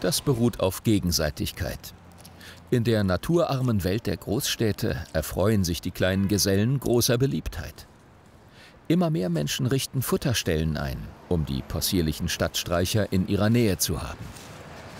Das beruht auf Gegenseitigkeit. In der naturarmen Welt der Großstädte erfreuen sich die kleinen Gesellen großer Beliebtheit. Immer mehr Menschen richten Futterstellen ein, um die possierlichen Stadtstreicher in ihrer Nähe zu haben.